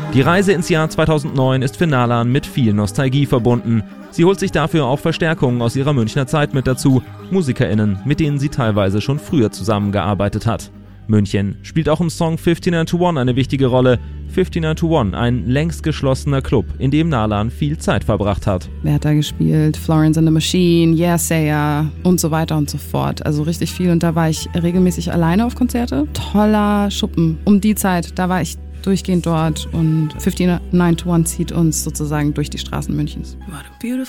Die Reise ins Jahr 2009 ist für Nalan mit viel Nostalgie verbunden. Sie holt sich dafür auch Verstärkungen aus ihrer Münchner Zeit mit dazu, MusikerInnen, mit denen sie teilweise schon früher zusammengearbeitet hat. München spielt auch im Song 59-1 eine wichtige Rolle. 59-1, ein längst geschlossener Club, in dem Nalan viel Zeit verbracht hat. Wer hat da gespielt? Florence and the Machine, Yeah Sayer und so weiter und so fort. Also richtig viel, und da war ich regelmäßig alleine auf Konzerte. Toller Schuppen. Um die Zeit, da war ich durchgehend dort, und 59-1 zieht uns sozusagen durch die Straßen Münchens. What a beautiful